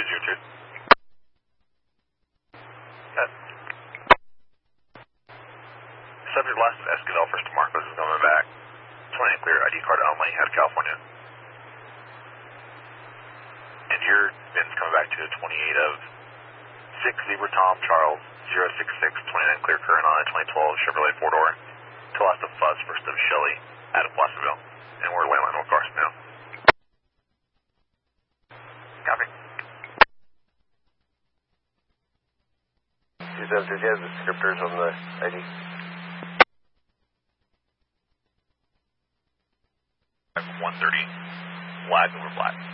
202. Subject last is Esquivel, first to Marcos is coming back. 29 clear, ID card only, out of California. And your bin's coming back to a 28 of 6 Zebra Tom Charles 066, 29 clear current on a 2012 Chevrolet 4-door. Till last of Fuzz, first of Shelley, out of Placerville. And we're landline North Carson now. Copy. 272, do you have the descriptors on the ID? 130, flag over black.